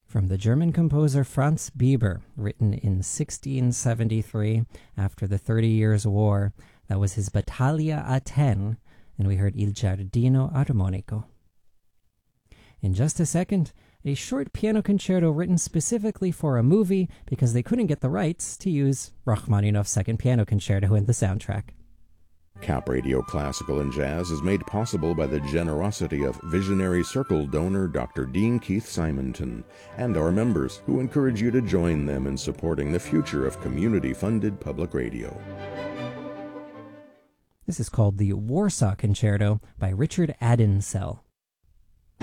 From the German composer Franz Bieber, written in 1673 after the 30 Years' War. That was his Battaglia a Ten, and we heard Il Giardino Armonico. In just a second, a short piano concerto written specifically for a movie because they couldn't get the rights to use Rachmaninoff's Second Piano Concerto in the soundtrack. Cap Radio Classical and Jazz is made possible by the generosity of Visionary Circle donor Dr. Dean Keith Simonton and our members, who encourage you to join them in supporting the future of community-funded public radio. This is called the Warsaw Concerto by Richard Addinsell.